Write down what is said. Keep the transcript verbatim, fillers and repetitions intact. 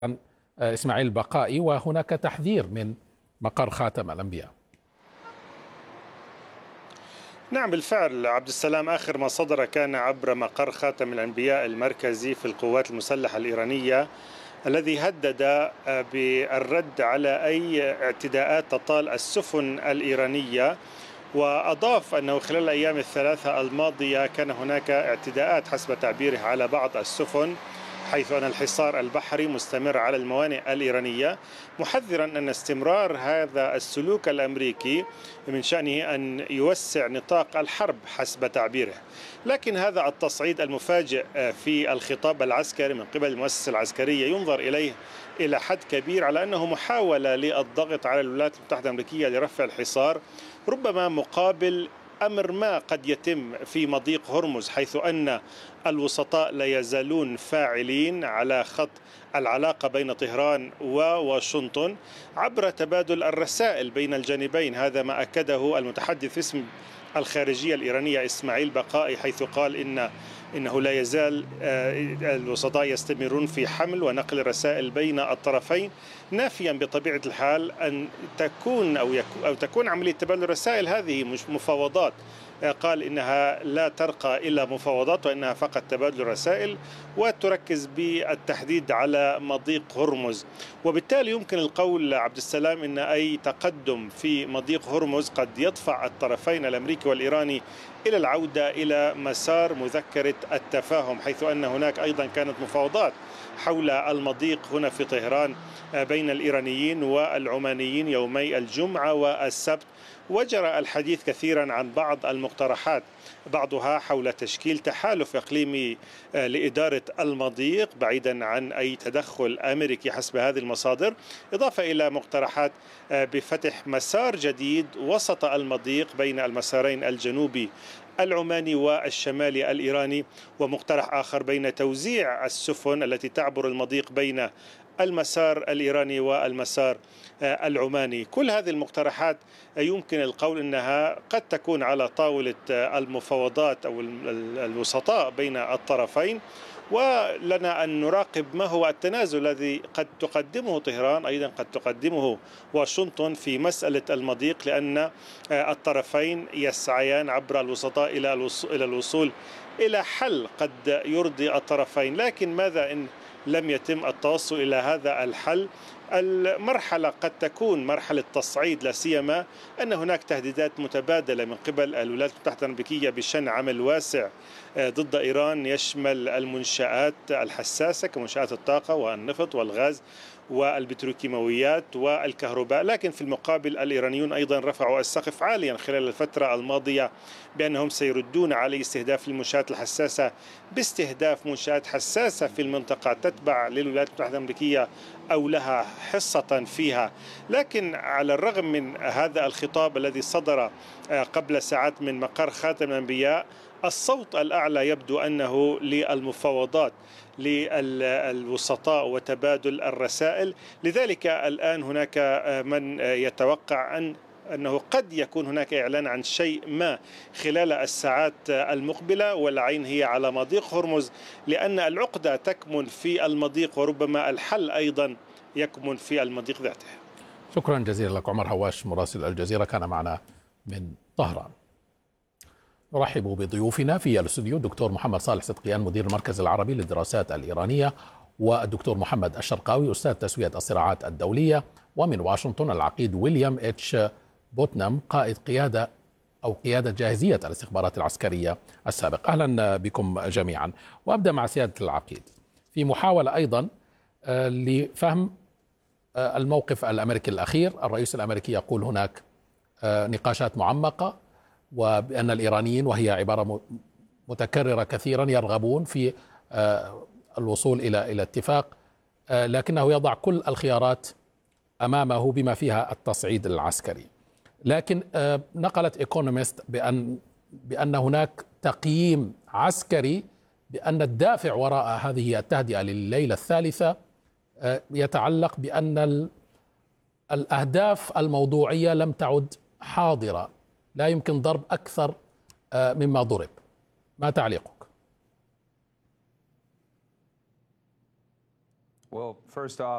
إسماعيل بقائي، وهناك تحذير من مقر خاتم الأنبياء. نعم بالفعل عبد السلام، آخر ما صدر كان عبر مقر خاتم الأنبياء المركزي في القوات المسلحة الإيرانية، الذي هدد بالرد على أي اعتداءات تطال السفن الإيرانية. وأضاف أنه خلال الأيام الثلاثة الماضية كان هناك اعتداءات حسب تعبيره على بعض السفن، حيث أن الحصار البحري مستمر على الموانئ الإيرانية، محذرا أن استمرار هذا السلوك الأمريكي من شأنه أن يوسع نطاق الحرب حسب تعبيره. لكن هذا التصعيد المفاجئ في الخطاب العسكري من قبل المؤسسة العسكرية ينظر إليه إلى حد كبير على أنه محاولة للضغط على الولايات المتحدة الأمريكية لرفع الحصار، ربما مقابل أمر ما قد يتم في مضيق هرمز، حيث أن الوسطاء لا يزالون فاعلين على خط العلاقة بين طهران وواشنطن عبر تبادل الرسائل بين الجانبين. هذا ما أكده المتحدث باسم الخارجية الإيرانية إسماعيل بقائي، حيث قال إن إنه لا يزال الوسطاء يستمرون في حمل ونقل الرسائل بين الطرفين، نافيا بطبيعة الحال أن تكون أو, أو تكون عملية تبادل الرسائل هذه مش مفاوضات. قال إنها لا ترقى إلى مفاوضات، وإنها فقط تبادل رسائل، وتركز بالتحديد على مضيق هرمز. وبالتالي يمكن القول عبد السلام إن أي تقدم في مضيق هرمز قد يدفع الطرفين الأمريكي والإيراني إلى العودة إلى مسار مذكرة التفاهم، حيث أن هناك أيضا كانت مفاوضات حول المضيق هنا في طهران بين الإيرانيين والعمانيين يومي الجمعة والسبت، وجرى الحديث كثيرا عن بعض المقترحات، بعضها حول تشكيل تحالف إقليمي لإدارة المضيق بعيدا عن أي تدخل أمريكي حسب هذه المصادر، إضافة إلى مقترحات بفتح مسار جديد وسط المضيق بين المسارين الجنوبي العماني والشمالي الإيراني، ومقترح آخر بين توزيع السفن التي تعبر المضيق بين المسار الإيراني والمسار العماني. كل هذه المقترحات يمكن القول أنها قد تكون على طاولة المفاوضات أو الوسطاء بين الطرفين، ولنا أن نراقب ما هو التنازل الذي قد تقدمه طهران، أيضا قد تقدمه واشنطن في مسألة المضيق، لأن الطرفين يسعيان عبر الوسطاء إلى الوصول إلى حل قد يرضي الطرفين. لكن ماذا إن لم يتم التوصل إلى هذا الحل؟ المرحلة قد تكون مرحلة تصعيد، لا سيما أن هناك تهديدات متبادلة من قبل الولايات المتحدة الأمريكية بشن عمل واسع ضد إيران يشمل المنشآت الحساسة كمنشآت الطاقة والنفط والغاز والبتروكيماويات والكهرباء. لكن في المقابل الإيرانيون أيضا رفعوا السقف عاليا خلال الفترة الماضية بأنهم سيردون على استهداف المنشآت الحساسة باستهداف منشآت حساسة في المنطقة تتبع للولايات المتحدة الأمريكية أو لها حصة فيها. لكن على الرغم من هذا الخطاب الذي صدر قبل ساعات من مقر خاتم الأنبياء، الصوت الأعلى يبدو أنه للمفاوضات للوسطاء وتبادل الرسائل. لذلك الآن هناك من يتوقع أن أنه قد يكون هناك إعلان عن شيء ما خلال الساعات المقبلة، والعين هي على مضيق هرمز، لأن العقدة تكمن في المضيق وربما الحل أيضا يكمن في المضيق ذاته. شكرا جزيلا لك عمر هواش مراسل الجزيرة، كان معنا من طهران. نرحب بضيوفنا في الاستوديو الدكتور محمد صالح صدقيان مدير المركز العربي للدراسات الإيرانية، والدكتور محمد الشرقاوي أستاذ تسوية الصراعات الدولية، ومن واشنطن العقيد ويليام اتش بوتنام قائد قيادة أو قيادة جاهزية الاستخبارات العسكرية السابق. أهلا بكم جميعا، وأبدأ مع سيادة العقيد في محاولة أيضا لفهم الموقف الأمريكي الأخير. الرئيس الأمريكي يقول هناك نقاشات معمقة، وبأن الإيرانيين، وهي عبارة متكررة كثيرا، يرغبون في الوصول إلى إلى اتفاق، لكنه يضع كل الخيارات أمامه بما فيها التصعيد العسكري. لكن نقلت إيكونومست بأن بأن هناك تقييم عسكري بأن الدافع وراء هذه التهدئة لليلة الثالثة يتعلق بأن الأهداف الموضوعية لم تعد حاضرة، لا يمكن ضرب أكثر مما ضرب. ما تعليقك؟ Well, first off